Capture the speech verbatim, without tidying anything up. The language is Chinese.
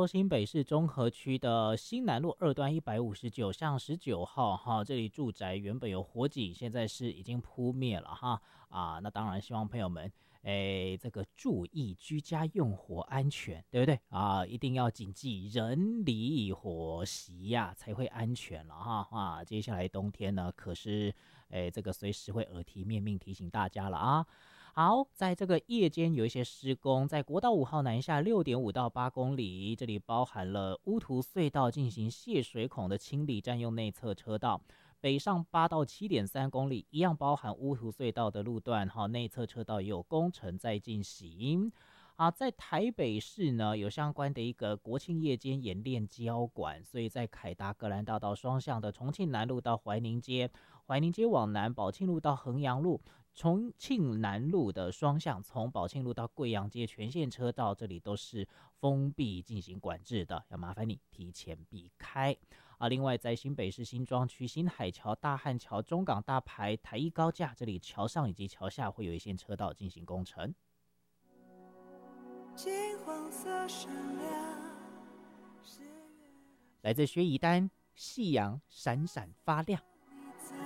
说新北市中和区的新南路二段一百五十九巷十九号哈，这里住宅原本有火警，现在是已经扑灭了哈啊，那当然希望朋友们哎这个注意居家用火安全，对不对啊？一定要谨记人离火熄呀、才会安全了哈啊！接下来冬天呢，可是哎这个随时会耳提面命提醒大家了啊。好，在这个夜间有一些施工，在国道五号南下六点五到八公里，这里包含了乌涂隧道进行泄水孔的清理，占用内侧车道。北上八到七点三公里，一样包含乌涂隧道的路段，哈，内侧车道也有工程在进行。啊，在台北市呢，有相关的一个国庆夜间演练交管，所以在凯达格兰大道双向的重庆南路到怀宁街，怀宁街往南，宝庆路到衡阳路。重庆南路的双向，从宝庆路到贵阳街全线车道，这里都是封闭进行管制的，要麻烦你提前避开啊。另外，在新北市新庄区新海桥、大汉桥、中港大排、台一高架，这里桥上以及桥下会有一线车道进行工程。金黄色闪亮，来自薛逸丹，夕阳闪闪发亮。